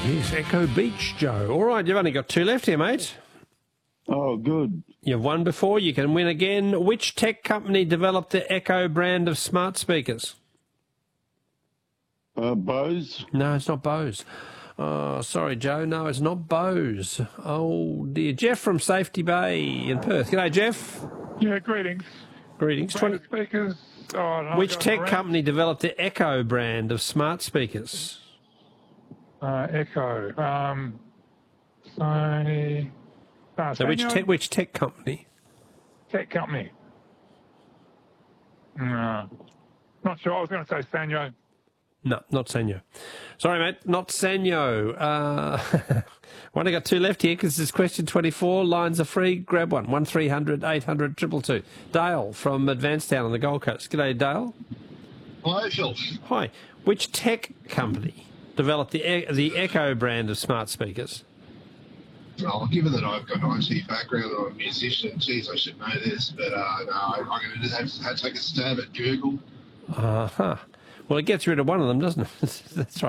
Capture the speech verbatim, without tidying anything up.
Yes, Echo Beach, Joe. All right, you've only got two left here, mate. Oh, good. You've won before, you can win again. Which tech company developed the Echo brand of smart speakers? Uh, Bose? No, it's not Bose. Oh, sorry, Joe. No, it's not Bose. Oh, dear. Jeff from Safety Bay in Perth. G'day, Jeff. Yeah, greetings. Greetings. Brand twenty speakers. Oh, no, Which I've got tech brand- company developed the Echo brand of smart speakers? Uh, Echo. Um, Sony. Uh, So which Sanyo? tech, which tech company? Tech company. No. Not sure. I was going to say Sanyo. No, not Sanyo. Sorry, mate, not Sanyo. Uh, only got two left here because this is question twenty-four. Lines are free. Grab one. one three hundred eight hundred two two two. Dale from Advancetown on the Gold Coast. G'day, Dale. Hi, Phil. Hi. Which tech company developed the e- the Echo brand of smart speakers? Well, given that I've got an I T background and I'm a musician, geez, I should know this, but uh, no, I'm going to have to, have to take a stab at Google. Uh-huh. Well, it gets rid of one of them, doesn't it? That's right.